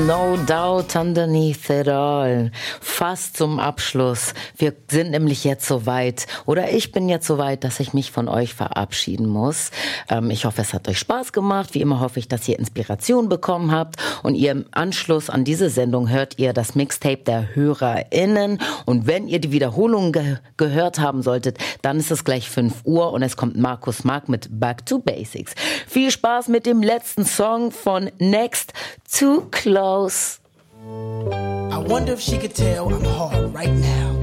No doubt underneath it all. Fast zum Abschluss. Wir sind nämlich jetzt so weit, oder ich bin jetzt so weit, dass ich mich von euch verabschieden muss. Ich hoffe, es hat euch Spaß gemacht. Wie immer hoffe ich, dass ihr Inspiration bekommen habt. Und ihr im Anschluss an diese Sendung hört ihr das Mixtape der HörerInnen. Und wenn ihr die Wiederholung gehört haben solltet, dann ist es gleich 5 Uhr und es kommt Markus Mark mit Back to Basics. Viel Spaß mit dem letzten Song von Next, Too Close. I wonder if she could tell I'm hard right now.